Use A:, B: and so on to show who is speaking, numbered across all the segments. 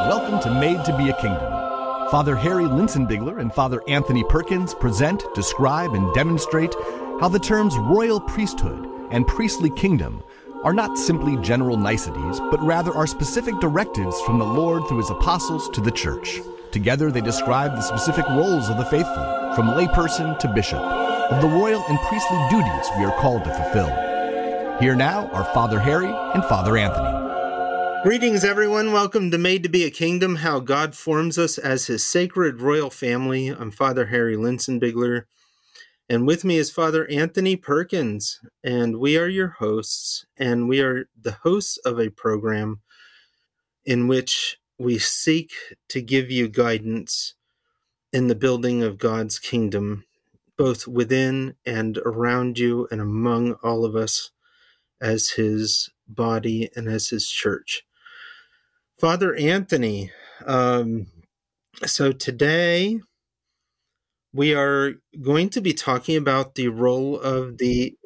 A: Welcome to Made to be a Kingdom. Father Harry Linsenbigler and Father Anthony Perkins present, describe, and demonstrate how the terms royal priesthood and priestly kingdom are not simply general niceties, but rather are specific directives from the Lord through his apostles to the church. Together they describe the specific roles of the faithful, from layperson to bishop, of the royal and priestly duties we are called to fulfill. Here now are Father Harry and Father Anthony.
B: Greetings, everyone. Welcome to Made to be a Kingdom, how God forms us as his sacred royal family. I'm Father Harry Linsenbigler, and with me is Father Anthony Perkins, and we are your hosts, and we are the hosts of a program in which we seek to give you guidance in the building of God's kingdom, both within and around you and among all of us as his body and as his church. Father Anthony, so today we are going to be talking about the role of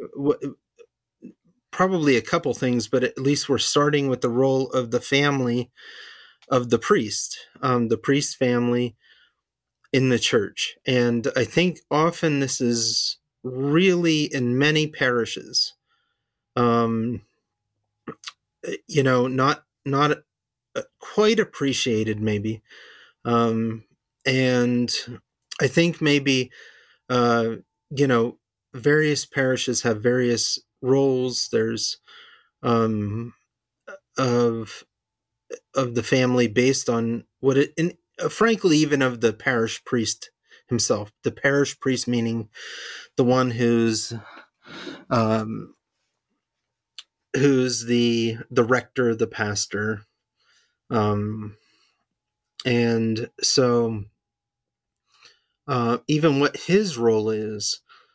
B: probably a couple things, but at least we're starting with the role of the family of the priest family in the church. And I think often this is really in many parishes, not quite appreciated maybe. And I think maybe, various parishes have various roles. There's of the family based on what it, and frankly, even of the parish priest himself. The parish priest meaning the one who's the rector, the pastor, and so even what his role is.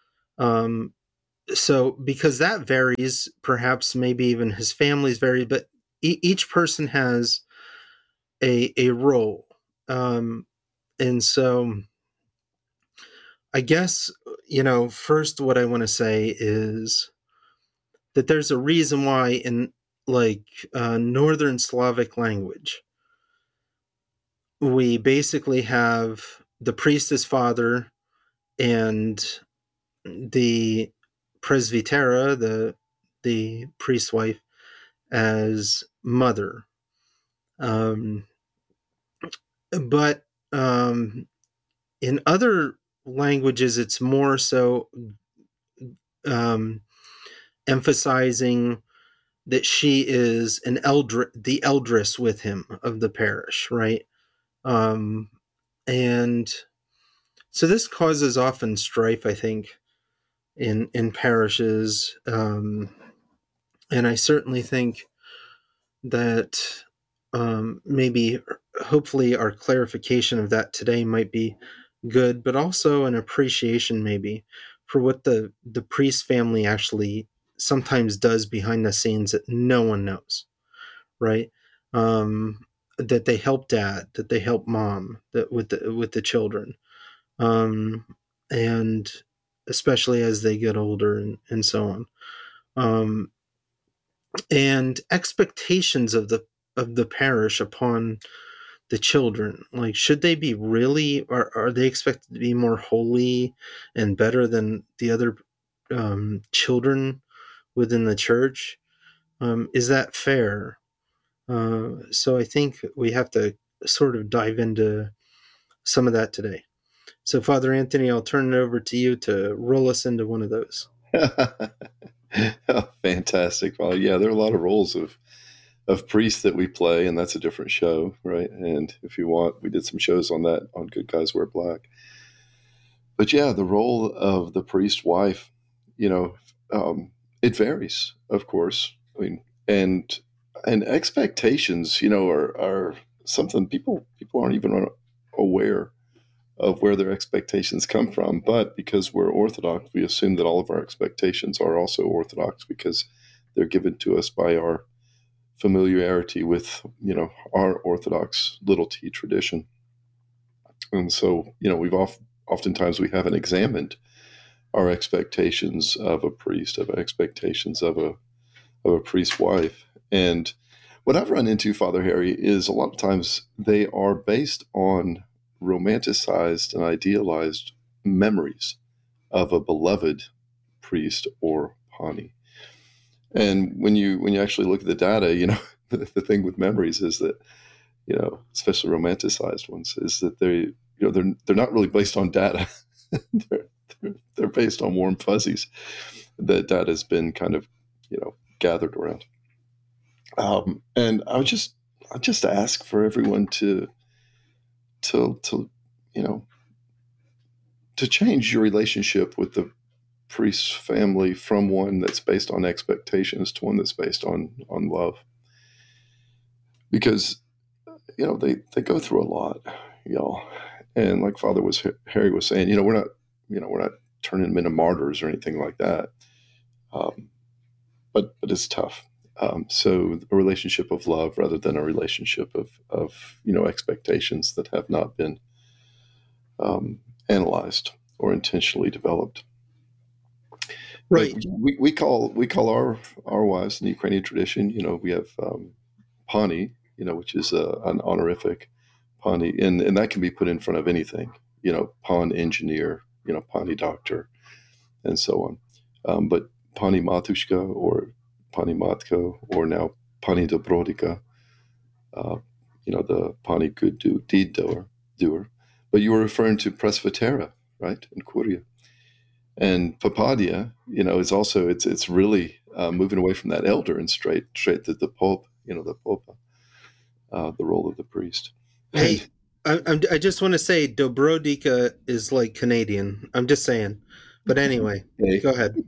B: So because that varies, perhaps maybe even his families vary, but each person has a role. And so I guess, first what I want to say is that there's a reason why in Northern Slavic language, we basically have the priest as father and the presbytera, the priest's wife, as mother. But in other languages, it's more so emphasizing that she is the eldress with him of the parish, right? And so this causes often strife, I think, in parishes. And I certainly think that maybe, hopefully, our clarification of that today might be good, but also an appreciation maybe for what the priest family actually sometimes does behind the scenes that no one knows, right? That they help dad, that they help mom, that with the children, and especially as they get older and so on, and expectations of the parish upon the children. Like, should they be really, are they expected to be more holy and better than the other children within the church? Is that fair? So I think we have to sort of dive into some of that today. So, Father Anthony, I'll turn it over to you to roll us into one of those.
C: Oh, fantastic. Well, yeah, there are a lot of roles of priests that we play, and that's a different show, right? And if you want, we did some shows on that on Good Guys Wear Black. But yeah, the role of the priest wife, it varies, of course. I mean, and expectations, are something people aren't even aware of where their expectations come from. But because we're Orthodox, we assume that all of our expectations are also Orthodox because they're given to us by our familiarity with, our Orthodox little t tradition. And so, we've oftentimes we haven't examined our expectations of a priest, of expectations of a priest's wife. And what I've run into, Father Harry, is a lot of times they are based on romanticized and idealized memories of a beloved priest or Pani. And when you actually look at the data, the thing with memories is that, especially romanticized ones, is that they're not really based on data. they're based on warm fuzzies that data has been kind of, gathered around. And I just ask for everyone to change your relationship with the priest's family from one that's based on expectations to one that's based on love, because they go through a lot, y'all. And like Harry was saying, we're not turning them into martyrs or anything like that. But it's tough. So a relationship of love rather than a relationship of expectations that have not been analyzed or intentionally developed.
B: Right.
C: But we call our wives in the Ukrainian tradition. We have Pani, which is an honorific Pani, and that can be put in front of anything. Pan engineer, Pani doctor, and so on. But Pani Matushka or Pani Matko, or now Pani Dobrodika, the Pani good deed doer. But you were referring to Presbytera, right, in Kuria. And Papadia, is also, it's really moving away from that elder and straight to the Pope, the Popa, the role of the priest.
B: Hey, I just want to say Dobrodika is like Canadian. I'm just saying. But anyway,
C: Hey.
B: Go ahead.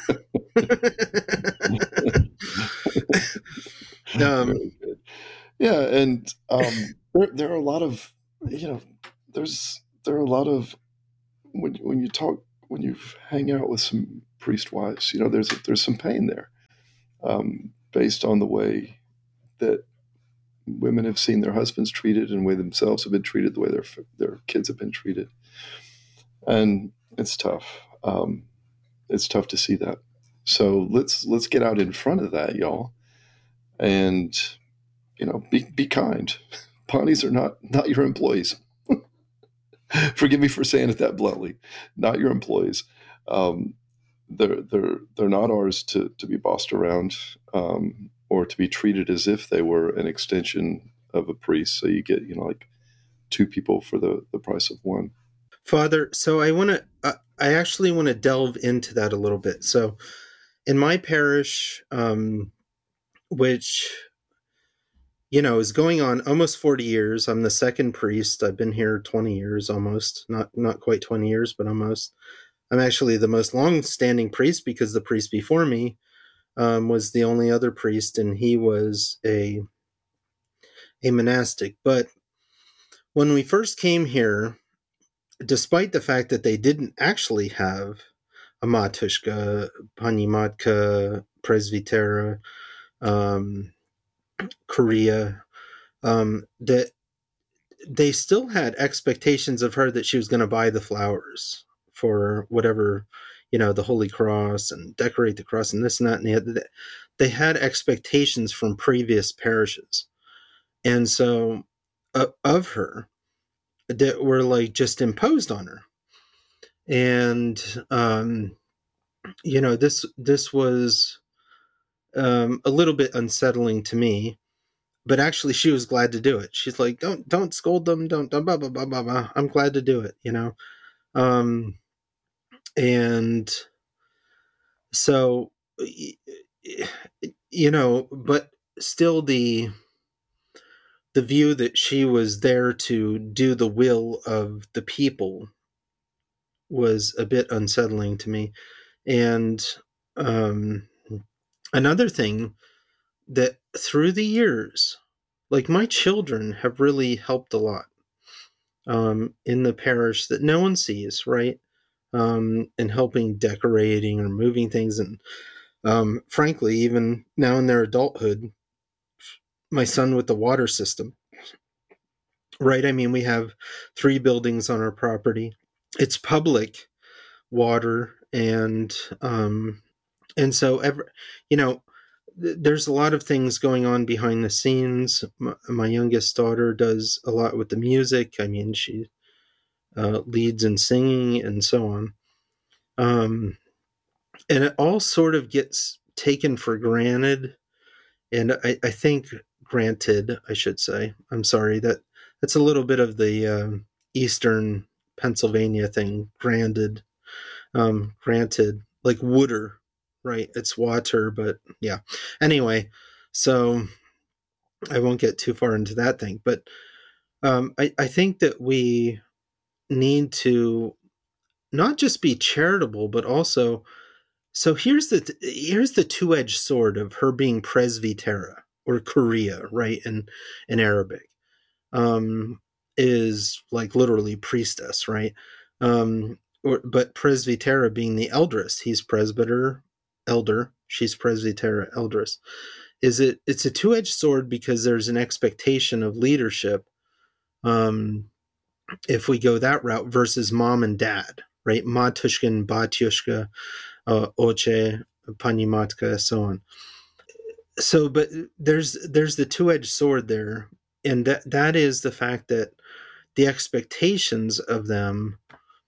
C: Yeah, and there are a lot of, there are a lot of, when you hang out with some priest wives, there's some pain there, based on the way that women have seen their husbands treated and the way themselves have been treated, the way their kids have been treated, and it's tough. It's tough to see that. So let's get out in front of that, y'all, and be kind. Panis are not your employees. Forgive me for saying it that bluntly. Not your employees. They're not ours to be bossed around, or to be treated as if they were an extension of a priest. So you get like two people for the price of one.
B: Father, so I actually want to delve into that a little bit. So in my parish, which is going on almost 40 years. I'm the second priest. I've been here 20 years almost. Not quite 20 years, but almost. I'm actually the most long-standing priest because the priest before me was the only other priest, and he was a monastic. But when we first came here, despite the fact that they didn't actually have a Matushka, Pani Matka, Presbytera, Korea, that they still had expectations of her that she was going to buy the flowers for whatever, the Holy Cross, and decorate the cross and this and that and the other. They had expectations from previous parishes. And so of her that were like just imposed on her. And, this was a little bit unsettling to me. But actually, she was glad to do it. She's like, don't scold them. Don't blah, blah, blah, blah, blah. I'm glad to do it, And so, but still the view that she was there to do the will of the people was a bit unsettling to me. And another thing that through the years, like my children have really helped a lot in the parish that no one sees, right? In helping decorating or moving things. And frankly, even now in their adulthood, my son with the water system, right? I mean, we have 3 buildings on our property. It's public water. And so, there's a lot of things going on behind the scenes. My youngest daughter does a lot with the music. I mean, she leads in singing and so on. And it all sort of gets taken for granted. And I think granted, I should say. I'm sorry, that's a little bit of the Eastern Pennsylvania thing. Granted, like water, right? It's water, but yeah. Anyway, so I won't get too far into that thing, but I think that we need to not just be charitable, but also. So here's the two-edged sword of her being presbytera or Korea, right? In Arabic, is like literally priestess, right? But presbytera being the eldest, he's presbyter, elder. She's presbytera, eldest. It's a two-edged sword because there's an expectation of leadership. If we go that route versus mom and dad, right? Matushka and batyushka, oche, pani matka, so on. So, but there's the two-edged sword there, and that is the fact that the expectations of them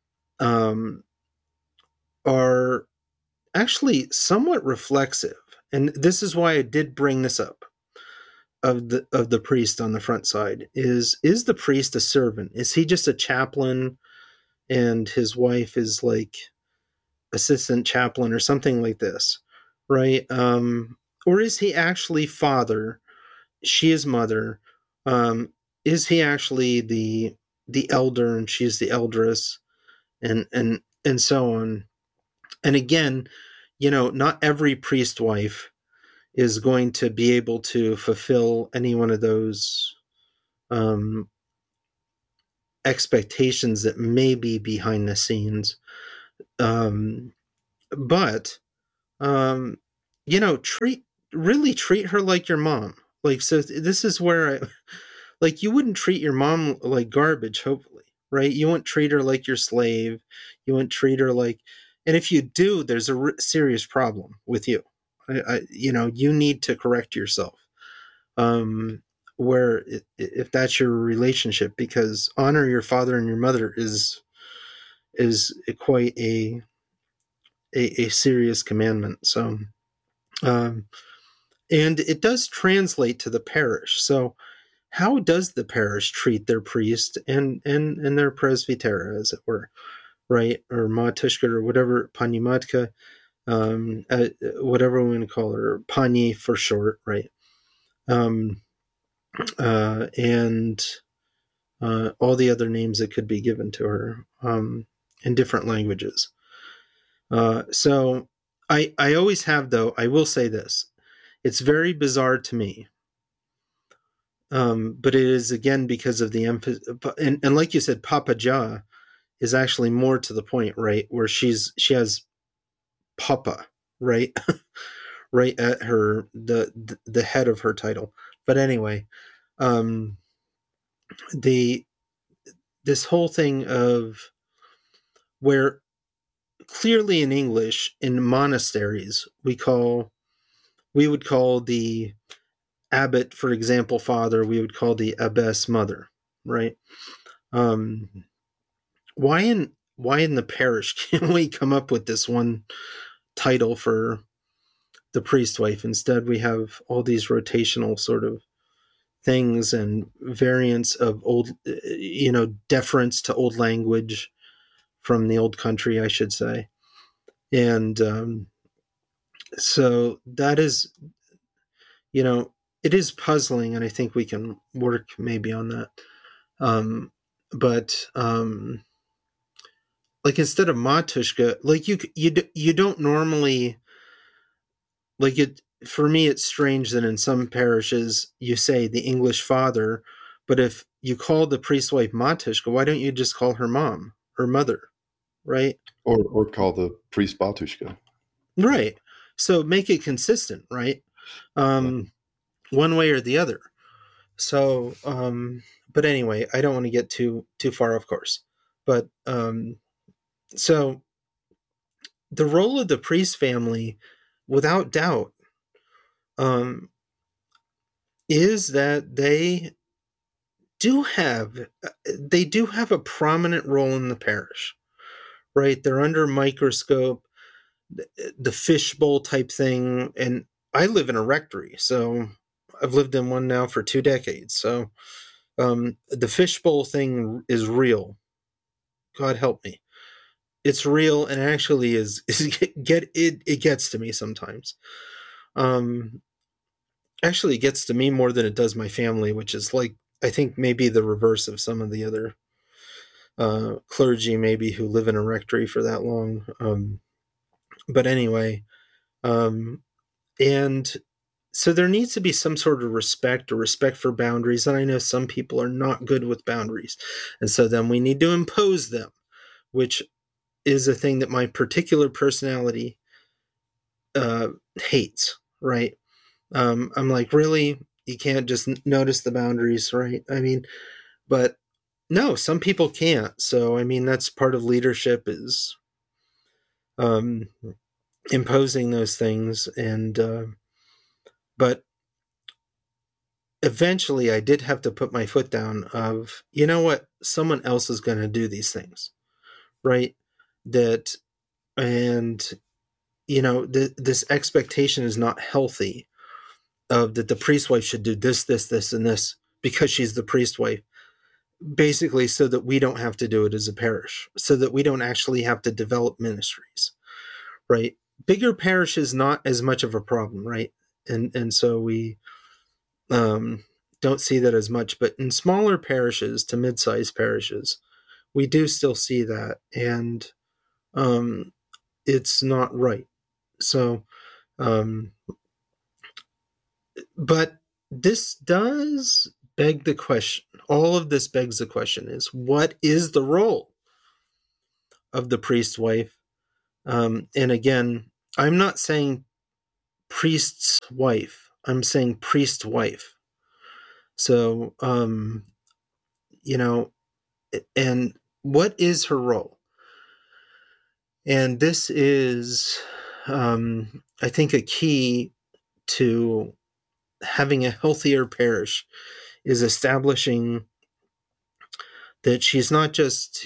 B: are actually somewhat reflexive, and this is why I did bring this up of the priest on the front side. Is the priest a servant? Is he just a chaplain, and his wife is like assistant chaplain or something like this, right? Or is he actually father? She is mother. Is he actually the elder and she's the eldest, and so on? And again, not every priest wife is going to be able to fulfill any one of those expectations that may be behind the scenes. But treat her like your mom. Like, so this is where like, you wouldn't treat your mom like garbage, hopefully, right? You wouldn't treat her like your slave. You wouldn't treat her like, and if you do, there's a serious problem with you. You need to correct yourself. Where if that's your relationship, because honor your father and your mother is quite a serious commandment. So, and it does translate to the parish. So, how does the parish treat their priest and their presbytera, as it were, right? Or matushka or whatever, pani matka, whatever we want to call her, pani for short, right? And all the other names that could be given to her in different languages. So I always have, though, I will say this. It's very bizarre to me. But it is, again, because of the emphasis. And like you said, Papa Ja is actually more to the point, right? Where she has Papa, right? Right at the head of her title. But anyway, this whole thing of where clearly in English, in monasteries, we would call the abbot, for example, father, we would call the abbess mother, right? Why in the parish can't we come up with this one title for the priest wife? Instead, we have all these rotational sort of things and variants of old, deference to old language from the old country, I should say. And so that is, it is puzzling, and I think we can work maybe on that. But like, instead of matushka, like you don't normally, like, it. For me, it's strange that in some parishes you say the English father, but if you call the priest wife matushka, why don't you just call her mom or mother, right?
C: Or call the priest batushka.
B: Right. So make it consistent, right? One way or the other. So, but anyway, I don't want to get too far, of course. But so the role of the priest family, without doubt, um, is that they do have a prominent role in the parish, right? They're under a microscope, the fishbowl type thing. And I live in a rectory, so I've lived in one now for 2 decades. So the fishbowl thing is real. God help me. It's real, and actually it gets to me sometimes. Um, Actually, it gets to me more than it does my family, which is like, I think maybe the reverse of some of the other clergy maybe who live in a rectory for that long. But anyway, um, and so there needs to be some sort of respect or respect for boundaries. And I know some people are not good with boundaries. And so then we need to impose them, which is a thing that my particular personality uh, hates, right? I'm like, really? You can't just notice the boundaries, right? I mean, but no, some people can't. So, I mean, that's part of leadership is um, imposing those things. And, but eventually I did have to put my foot down of, you know what, someone else is going to do these things, right? That, and, this expectation is not healthy of that the priest wife should do this, this, this, and this because she's the priest wife, basically so that we don't have to do it as a parish, so that we don't actually have to develop ministries, right? Bigger parish is not as much of a problem, right? And so we um, don't see that as much, but in smaller parishes to mid-sized parishes, we do still see that, and um, it's not right. So, um, but this does beg the question. All of this begs the question: is what is the role of the priest's wife? And again, I'm not saying priest's wife. I'm saying priest wife. So, you know, and what is her role? And this is, I think, a key to having a healthier parish is establishing that she's not just,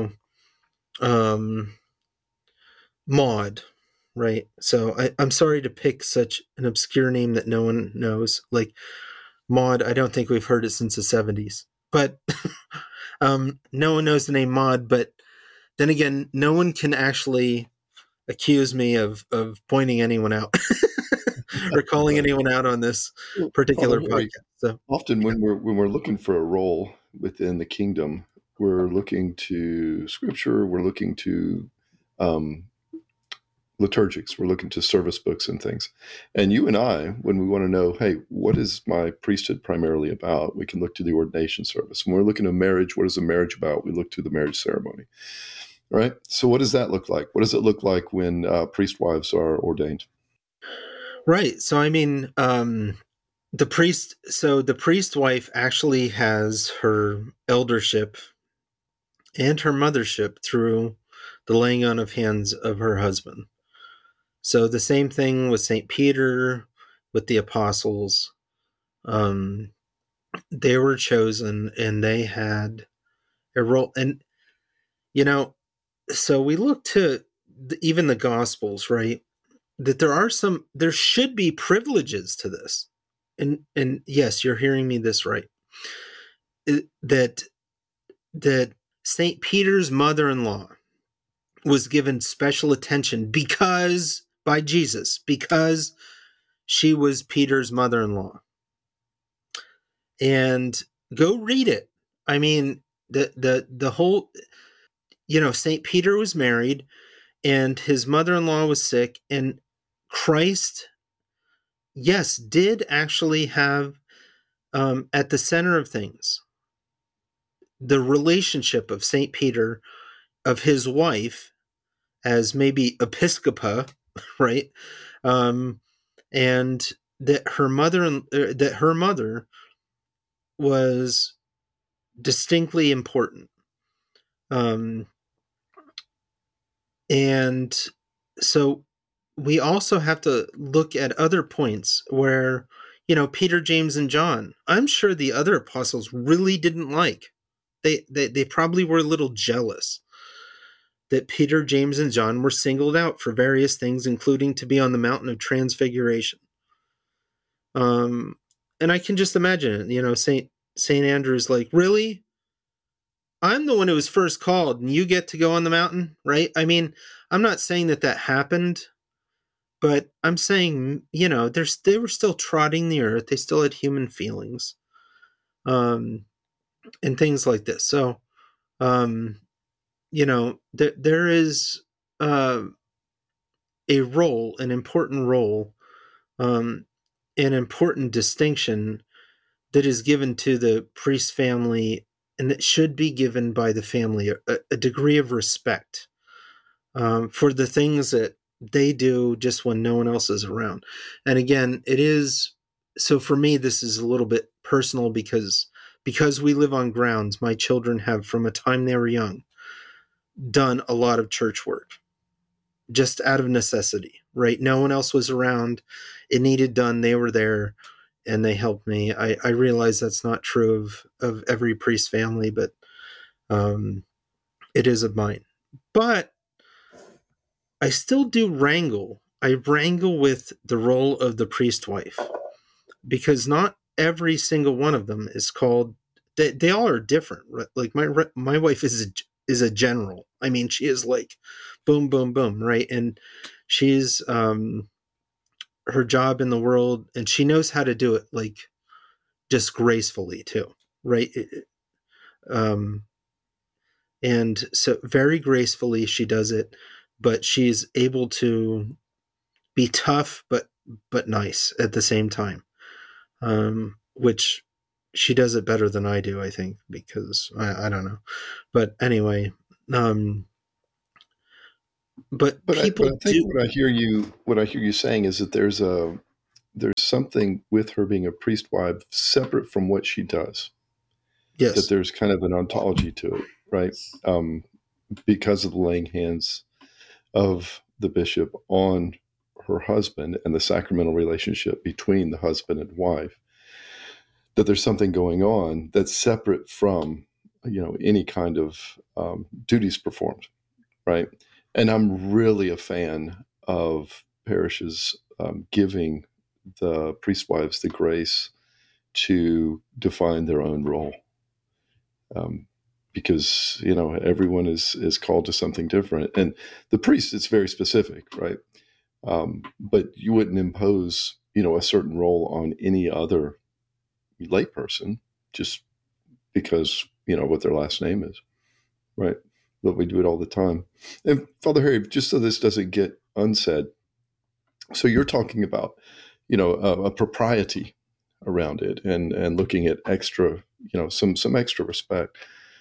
B: um, Maud, right? So I'm sorry to pick such an obscure name that no one knows. Like Maud, I don't think we've heard it since the 70s. But no one knows the name Maud. But then again, no one can actually accuse me of pointing anyone out or calling anyone out on this
C: Father
B: particular
C: Harry,
B: podcast. So
C: often
B: yeah.
C: when we're looking for a role within the kingdom, we're looking to Scripture, we're looking to um, liturgics, we're looking to service books and things. And you and I, when we want to know, hey, what is my priesthood primarily about? We can look to the ordination service. When we're looking at marriage, what is a marriage about? We look to the marriage ceremony. Right. So, what does that look like? What does it look like when priest wives are ordained?
B: Right. So I mean, the priest wife actually has her eldership and her mothership through the laying on of hands of her husband. So the same thing with St. Peter, with the apostles. Um, they were chosen and they had a role. And, you know, so we look to even the Gospels, right? That there should be privileges to this. And yes, you're hearing me this right. That St. Peter's mother-in-law was given special attention because by Jesus, because she was Peter's mother-in-law. And go read it. I mean, the whole, St. Peter was married and his mother-in-law was sick, and Christ, yes, did actually have at the center of things the relationship of St. Peter, of his wife as maybe episcopa, right? Um, and that her mother was distinctly important. Um, and so we also have to look at other points where, Peter, James, and John, I'm sure the other apostles really didn't like. They probably were a little jealous that Peter, James, and John were singled out for various things, including to be on the mountain of transfiguration. And I can just imagine it, Saint Andrew's like, really? I'm the one who was first called, and you get to go on the mountain, right? I mean, I'm not saying that happened, but I'm saying, they were still trotting the earth. They still had human feelings, and things like this. So, there is uh, a role, an important role, um, an important distinction that is given to the priest family, and that should be given by the family a degree of respect for the things that they do just when no one else is around. And again, it is so for me. This is a little bit personal because we live on grounds. My children have, from a time they were young, done a lot of church work just out of necessity. Right? No one else was around. It needed done. They were there, and they helped me. I realize that's not true of every priest family, but it is of mine. But I still do wrangle. I wrangle with the role of the priest wife, because not every single one of them is called. They all are different. Right? Like my wife is a general. I mean, she is like boom, boom, boom, right? And she's her job in the world, and she knows how to do it like just gracefully too, right? Um, and so very gracefully she does it, but she's able to be tough but nice at the same time, which she does it better than I do, I think, because I don't know, but anyway, but
C: But
B: people
C: I think
B: do.
C: what I hear you saying is that there's something with her being a priest wife separate from what she does. That
B: Yes.
C: there's kind of an ontology to it, right? Um, because of the laying hands of the bishop on her husband and the sacramental relationship between the husband and wife, that there's something going on that's separate from any kind of duties performed, right? And I'm really a fan of parishes giving the priest wives the grace to define their own role, um, because everyone is called to something different, and the priest is very specific, right? But you wouldn't impose a certain role on any other layperson just because what their last name is, right? But we do it all the time. And Father Harry, just so this doesn't get unsaid, so you're talking about a propriety around it, and looking at extra, some extra respect.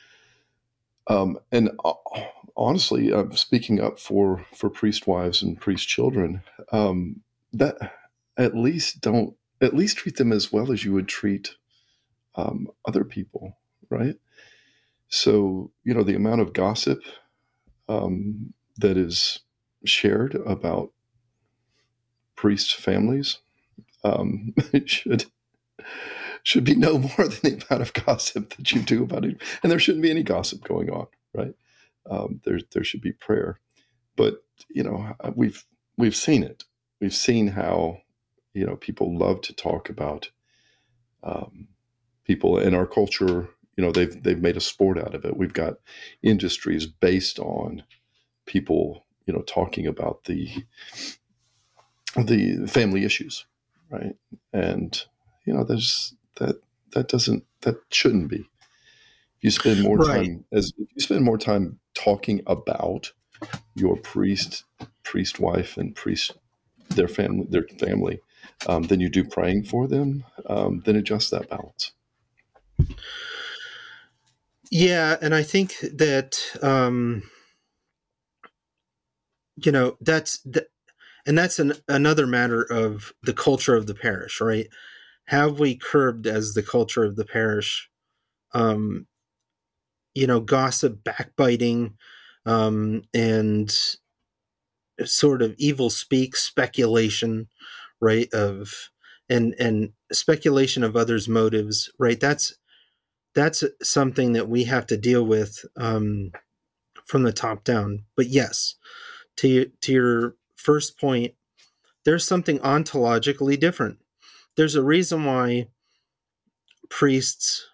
C: And honestly, speaking up for priest wives and priest children, that at least treat them as well as you would treat other people, right? So the amount of gossip that is shared about priest families it should be no more than the amount of gossip that you do about it, and there shouldn't be any gossip going on, right? There should be prayer, but we've seen it. We've seen how people love to talk about people in our culture. They've made a sport out of it. We've got industries based on people talking about the family issues, right? And there's that shouldn't be. If you spend more
B: Right.
C: time talking about your priest wife and their family, than you do praying for them, then adjust that balance.
B: Yeah, and I think that that's another matter of the culture of the parish, right? Have we curbed, as the culture of the parish, um, gossip, backbiting, and sort of evil speak, speculation, right, of and speculation of others' motives, right? That's something that we have to deal with from the top down. But yes, to your first point, there's something ontologically different. There's a reason why priests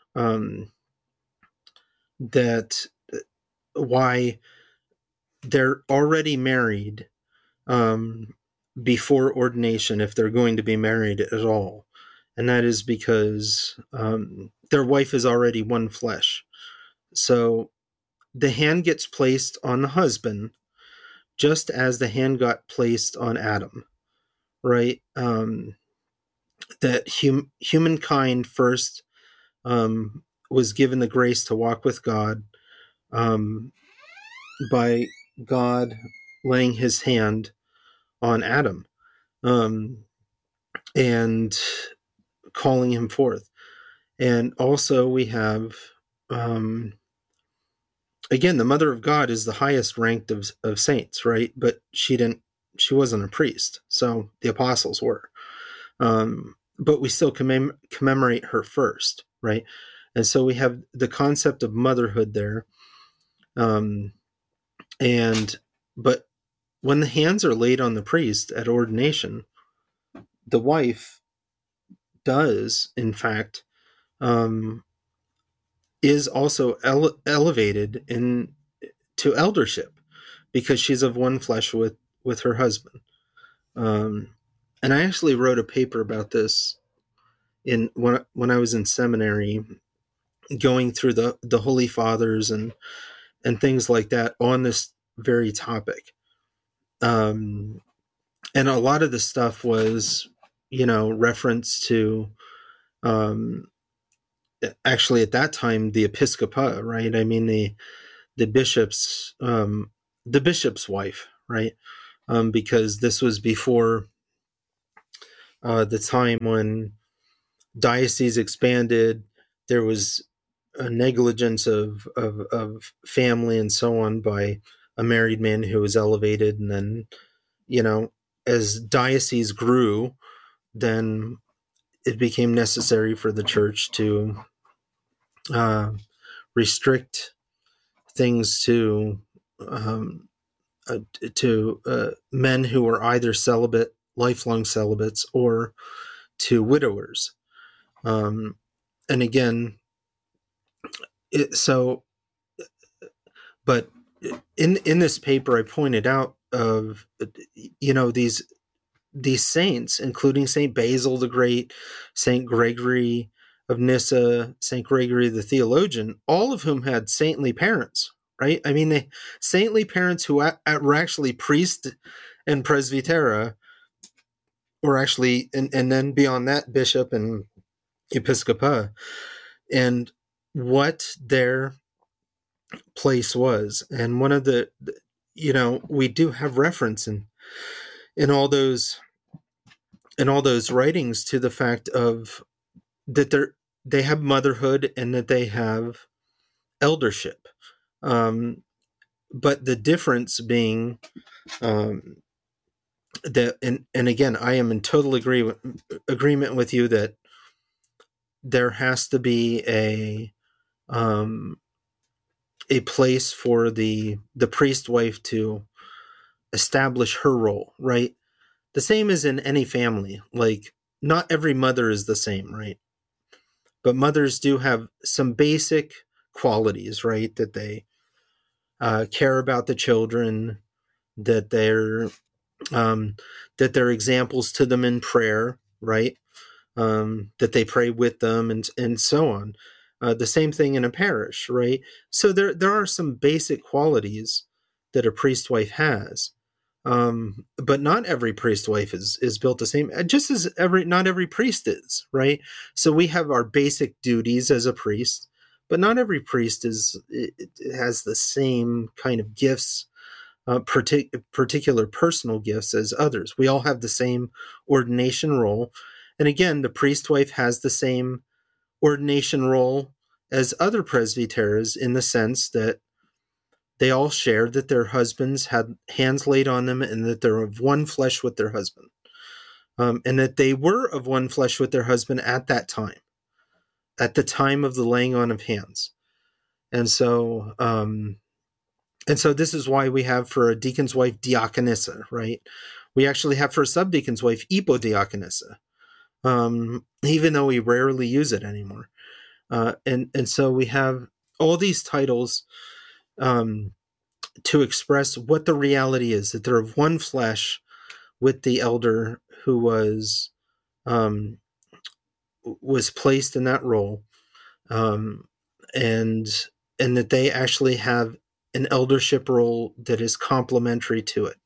B: that why they're already married before ordination, if they're going to be married at all, and that is because their wife is already one flesh. So the hand gets placed on the husband just as the hand got placed on Adam, right? That humankind first was given the grace to walk with God by God laying his hand on Adam and calling him forth. And also we have, again, the Mother of God is the highest ranked of saints, right? But she wasn't a priest. So the apostles were. But we still commemorate her first, right? And so we have the concept of motherhood there. But when the hands are laid on the priest at ordination, the wife does, in fact, is also elevated to eldership because she's of one flesh with her husband. And I actually wrote a paper about this when I was in seminary, going through the Holy Fathers and things like that on this very topic. And a lot of the stuff was, reference to, actually at that time, the Episcopa, right? I mean, the bishop's wife, right? Because this was before the time when diocese expanded. There was a negligence of family and so on by a married man who was elevated, and then as diocese grew, then it became necessary for the church to restrict things to men who were either lifelong celibates, or to widowers. And again, but in this paper, I pointed out of these saints, including Saint Basil the Great, Saint Gregory of Nyssa, Saint Gregory the theologian, all of whom had saintly parents, right? I mean, saintly parents who were actually priests and presbytera, or actually, and then beyond that, bishop and episcopa, and what their place was. And one of the we do have reference in all those writings to the fact of that they have motherhood and that they have eldership, but the difference being that, and again, I am in total agreement with you that there has to be a place for the priest wife to establish her role, right? The same as in any family. Like, not every mother is the same, right? But mothers do have some basic qualities, right? That they care about the children, that they're examples to them in prayer, right? That they pray with them, and so on. The same thing in a parish, right? So there are some basic qualities that a priest wife has. But not every priest wife is built the same, just as not every priest is, right? So we have our basic duties as a priest, but not every priest has the same kind of gifts, particular personal gifts as others. We all have the same ordination role. And again, the priest wife has the same ordination role as other presbyteras, in the sense that They all share that their husbands had hands laid on them and that they're of one flesh with their husband. And that they were of one flesh with their husband at that time, at the time of the laying on of hands. And so this is why we have for a deacon's wife, diaconissa, right? We actually have for a subdeacon's wife, ipodiaconissa, even though we rarely use it anymore. And so we have all these titles to express what the reality is, that they're of one flesh with the elder who was placed in that role, and that they actually have an eldership role that is complementary to it.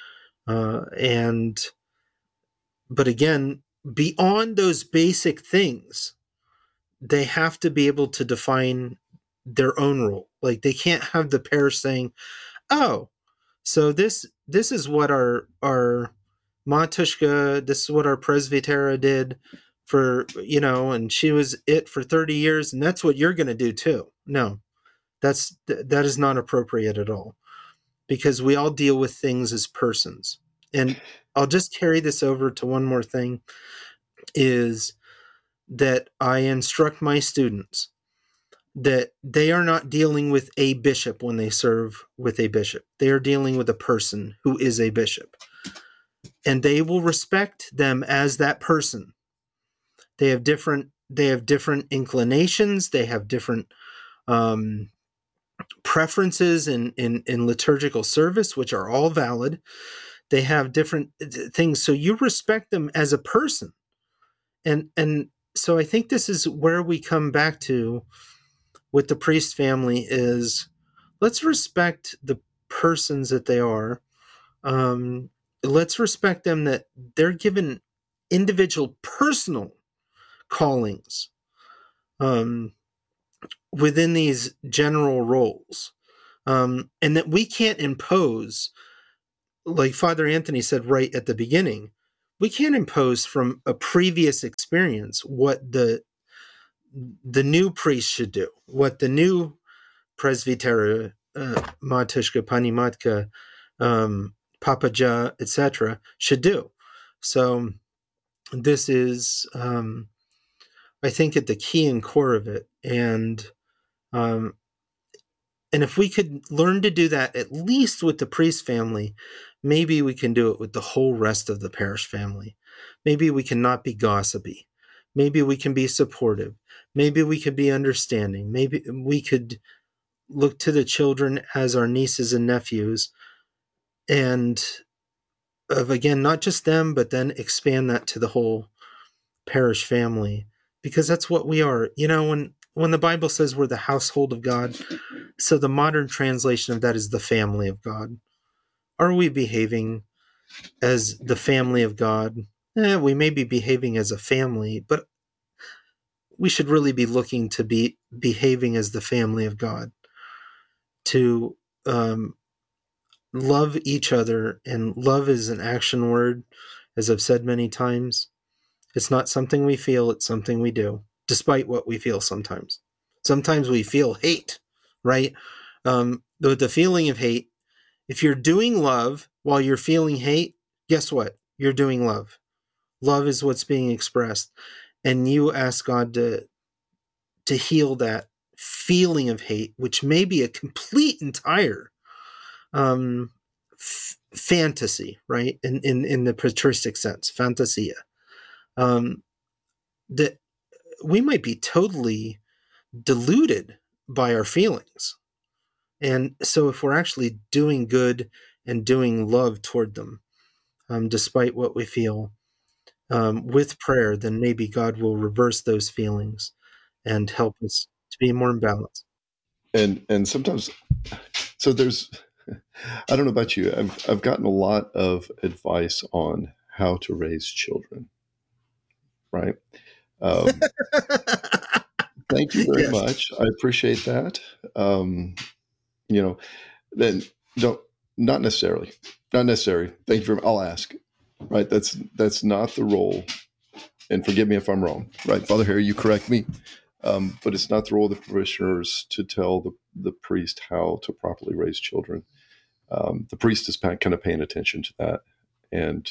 B: But again, beyond those basic things, they have to be able to define their own role. Like, they can't have the parish saying, "Oh, so this is what our Matushka, this is what our presbytera did for, and she was it for 30 years, and that's what you're going to do too." No, that is not appropriate at all, because we all deal with things as persons. And I'll just carry this over to one more thing, is that I instruct my students that they are not dealing with a bishop when they serve with a bishop. They are dealing with a person who is a bishop. And they will respect them as that person. They have different inclinations. They have different preferences in liturgical service, which are all valid. They have different things. So you respect them as a person. And so I think this is where we come back to with the priest family, is let's respect the persons that they are. Let's respect them, that they're given individual personal callings within these general roles, and that we can't impose, like Father Anthony said right at the beginning, we can't impose from a previous experience what the new priest should do, what the new presbytera, Matushka, Panimatka, Papaja, etc., should do. So this is, I think, at the key and core of it. And if we could learn to do that, at least with the priest family, maybe we can do it with the whole rest of the parish family. Maybe we can not be gossipy. Maybe we can be supportive. Maybe we could be understanding. Maybe we could look to the children as our nieces and nephews, and again, not just them, but then expand that to the whole parish family, because that's what we are. When the Bible says we're the household of God, so the modern translation of that is the family of God. Are we behaving as the family of God? We may be behaving as a family, but we should really be looking to be behaving as the family of God, to love each other. And love is an action word, as I've said many times. It's not something we feel, it's something we do, despite what we feel sometimes. Sometimes we feel hate, right? The feeling of hate, if you're doing love while you're feeling hate, guess what? You're doing love. Love is what's being expressed. And you ask God to heal that feeling of hate, which may be a complete, entire fantasy, right? In the patristic sense, fantasia. That we might be totally deluded by our feelings. And so if we're actually doing good and doing love toward them, despite what we feel, with prayer, then maybe God will reverse those feelings and help us to be more in balance.
C: And sometimes, so there's, I don't know about you, I've gotten a lot of advice on how to raise children, right? Thank you very much. I appreciate that. Then not necessary. Thank you very much. I'll ask, right? That's not the role. And forgive me if I'm wrong, right? Father Harry, you correct me. but it's not the role of the parishioners to tell the priest how to properly raise children. The priest is kind of paying attention to that. And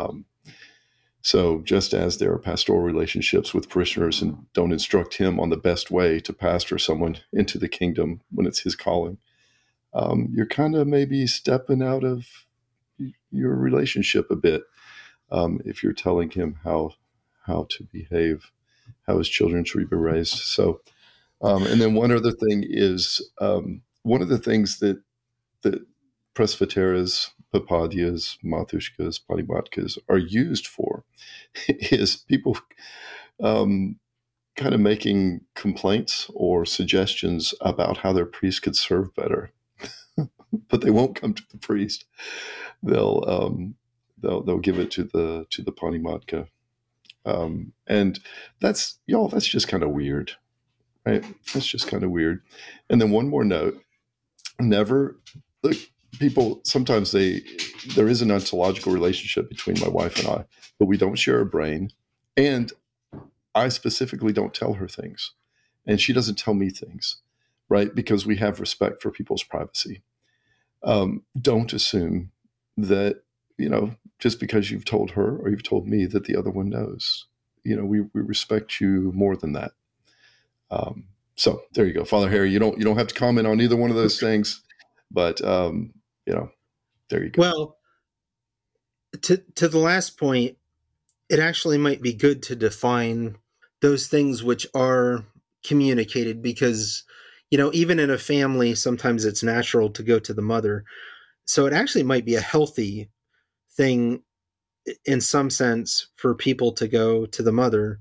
C: so just as there are pastoral relationships with parishioners and don't instruct him on the best way to pastor someone into the kingdom when it's his calling, you're kind of maybe stepping out of your relationship a bit if you're telling him how to behave, how his children should be raised. So, and then one other thing is one of the things that presbyteras, papadias, matushkas, palimatkas are used for is people kind of making complaints or suggestions about how their priest could serve better, but they won't come to the priest. They'll give it to the palimatka, and that's just kind of weird, right? That's just kind of weird. And then one more note: never look. People sometimes there is an ontological relationship between my wife and I, but we don't share a brain, and I specifically don't tell her things, and she doesn't tell me things, right? Because we have respect for people's privacy. Don't assume that just because you've told her or you've told me that the other one knows. We respect you more than that. So there you go, Father Harry. You don't have to comment on either one of those things, but there you go.
B: Well, to the last point, it actually might be good to define those things which are communicated, because even in a family, sometimes it's natural to go to the mother. So it actually might be a healthy thing in some sense for people to go to the mother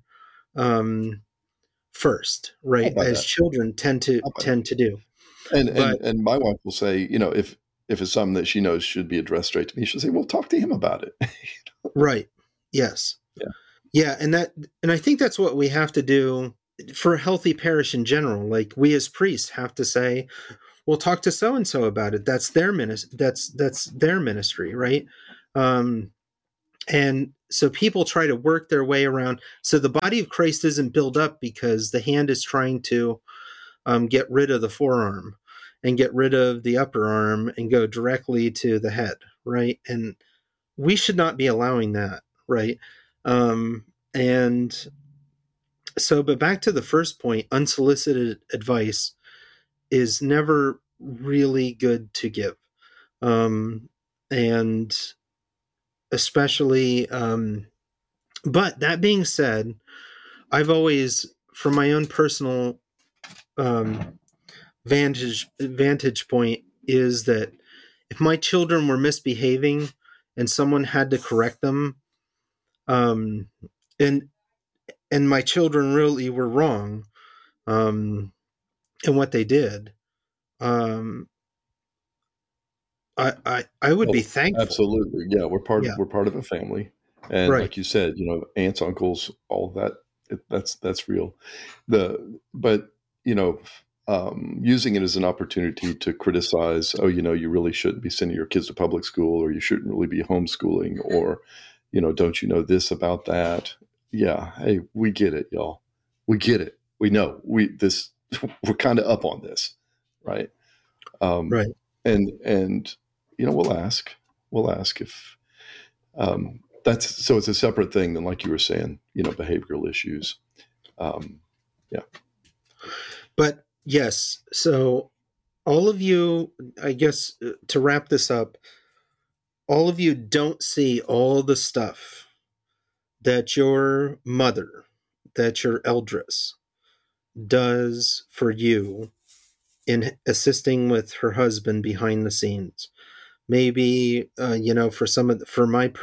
B: first, right? As
C: that?
B: Children tend to do.
C: And my wife will say, if it's something that she knows should be addressed straight to me, she'll say, well, talk to him about it.
B: Right. Yes. Yeah. And I think that's what we have to do for a healthy parish in general. Like, we as priests have to say, well, talk to so-and-so about it. That's their ministry. Right. And so people try to work their way around. So the body of Christ isn't built up because the hand is trying to get rid of the forearm and get rid of the upper arm and go directly to the head, right? And we should not be allowing that, right? And so, but back to the first point, unsolicited advice is never really good to give. And especially, but that being said, I've always, from my own personal vantage point, is that if my children were misbehaving and someone had to correct them, and my children really were wrong in what they did, I would be thankful.
C: Absolutely, yeah. We're part of a family, and
B: Right.
C: like you said, aunts, uncles, all of that. That's real. But using it as an opportunity to criticize, you really shouldn't be sending your kids to public school, or you shouldn't really be homeschooling, or don't you know this about that? Yeah, hey, we get it, y'all. We get it. We know we're kind of up on this, right?
B: Right.
C: And we'll ask if so it's a separate thing than, like you were saying, behavioral issues. Yeah.
B: But yes, so all of you, I guess, to wrap this up, all of you don't see all the stuff that your mother, that your eldress does for you in assisting with her husband behind the scenes. Maybe, for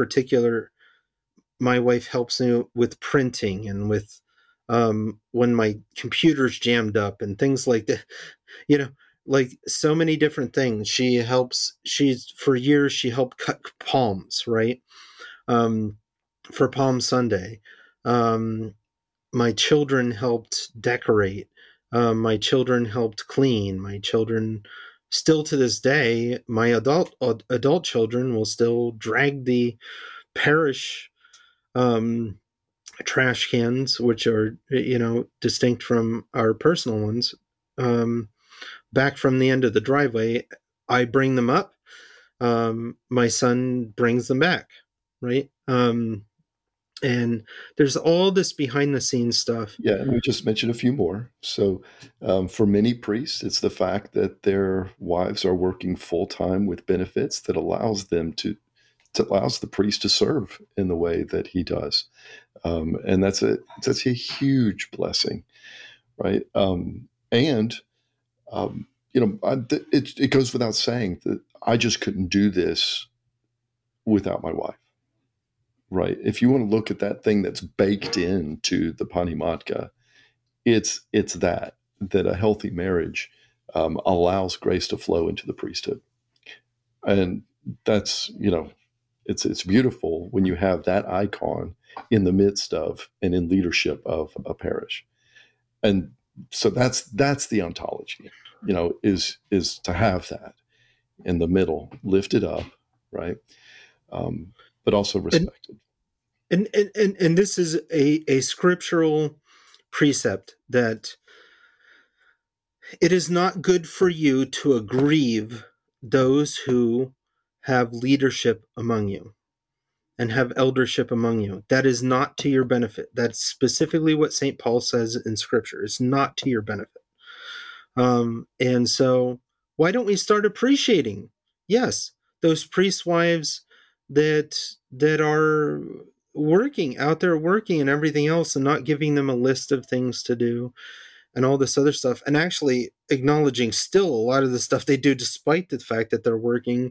B: my wife helps me with printing and with when my computer's jammed up and things like that, like so many different things. For years, she helped cut palms, right? For Palm Sunday. My children helped decorate. My children helped clean. My children, still to this day, my adult children will still drag the parish trash cans, which are, distinct from our personal ones, back from the end of the driveway. I bring them up. My son brings them back, right? And there's all this behind the scenes stuff.
C: Yeah, and we just mentioned a few more. So for many priests, it's the fact that their wives are working full time with benefits that allows them allows the priest to serve in the way that he does. And that's a huge blessing, right? It goes without saying that I just couldn't do this without my wife, right? If you want to look at that thing that's baked into the Panimatka, it's that a healthy marriage allows grace to flow into the priesthood, and that's it's beautiful when you have that icon in the midst of and in leadership of a parish. And so that's the ontology, is to have that in the middle, lifted up, right? But also respected.
B: And this is a scriptural precept that it is not good for you to aggrieve those who have leadership among you and have eldership among you. That is not to your benefit. That's specifically what St. Paul says in Scripture. It's not to your benefit. And so why don't we start appreciating, yes, those priest wives that are working out there, working and everything else, and not giving them a list of things to do and all this other stuff, and actually acknowledging still a lot of the stuff they do despite the fact that they're working,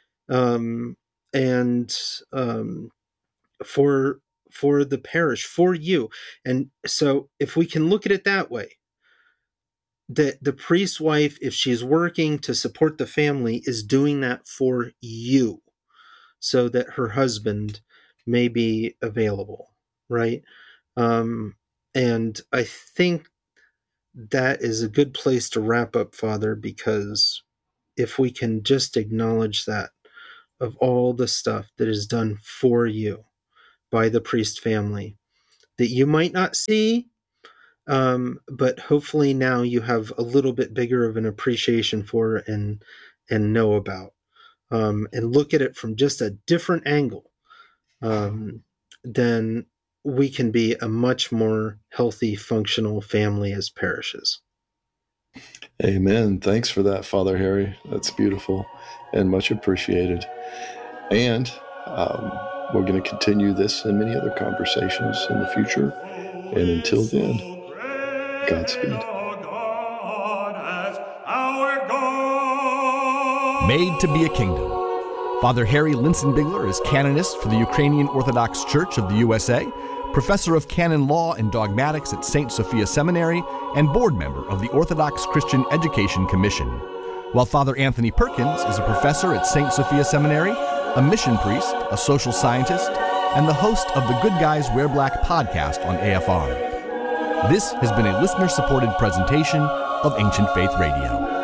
B: for the parish, for you. And so if we can look at it that way, that the priest's wife, if she's working to support the family, is doing that for you so that her husband may be available, right? And I think that is a good place to wrap up, Father, because if we can just acknowledge that of all the stuff that is done for you by the priest family that you might not see, but hopefully now you have a little bit bigger of an appreciation for and know about, and look at it from just a different angle, then we can be a much more healthy, functional family as parishes.
C: Amen. Thanks for that, Father Harry. That's beautiful and much appreciated. And we're going to continue this and many other conversations in the future. And until then, Godspeed.
A: Made to be a Kingdom. Father Harry Linsenbigler is canonist for the Ukrainian Orthodox Church of the USA, professor of canon law and dogmatics at St. Sophia Seminary, and board member of the Orthodox Christian Education Commission. While Father Anthony Perkins is a professor at St. Sophia Seminary, a mission priest, a social scientist, and the host of the Good Guys Wear Black podcast on AFR. This has been a listener-supported presentation of Ancient Faith Radio.